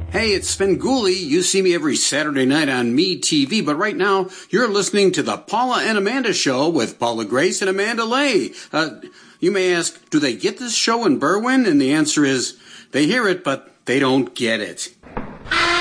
Hey, it's Svengoolie. You see me every Saturday night on MeTV, but right now you're listening to the Paula and Amanda Show with Paula Grace and Amanda Lay. You may ask, do they get this show in Berwyn? And the answer is, they hear it, but they don't get it.